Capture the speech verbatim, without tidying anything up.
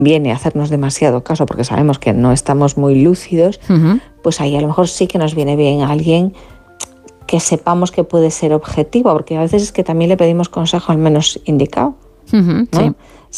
viene a hacernos demasiado caso porque sabemos que no estamos muy lúcidos, uh-huh. pues ahí a lo mejor sí que nos viene bien alguien que sepamos que puede ser objetivo, porque a veces es que también le pedimos consejo al menos indicado, uh-huh, ¿no? Sí.